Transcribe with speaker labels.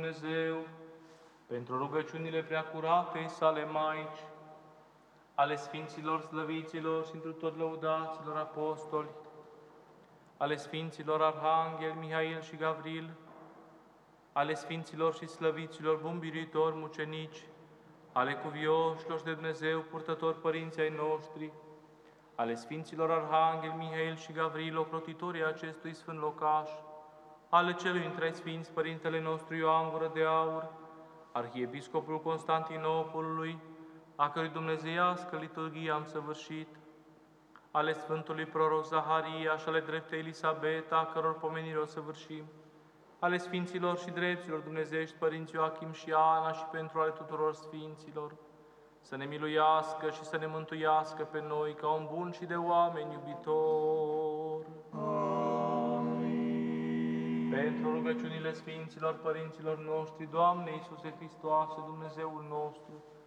Speaker 1: Dumnezeu, pentru rugăciunile preacuratei sale Maici, ale Sfinților slăviților și întru tot lăudaților apostoli, ale Sfinților Arhanghel, Mihail și Gavril, ale Sfinților și slăviților bumbiritori mucenici, ale cuvioșilor de Dumnezeu, purtători părinții ai noștri, ale Sfinților Arhanghel, Mihail și Gavril, ocrotitorii acestui sfânt locaș, ale celui între Sfinți, Părintele nostru Ioan Gură de Aur, Arhiepiscopul Constantinopolului, a cărui dumnezeiască liturghie am săvârșit, ale Sfântului Proroc Zaharia și ale dreptei Elisabeta, a căror pomenire o săvârșim, ale Sfinților și drepților dumnezeiești, Părinți Ioachim și Ana, și pentru ale tuturor Sfinților, să ne miluiască și să ne mântuiască pe noi ca un bun și de oameni iubitor. Amin. Pentru rugăciunile Sfinților Părinților noștri, Doamne Iisuse Hristoase, Dumnezeul nostru,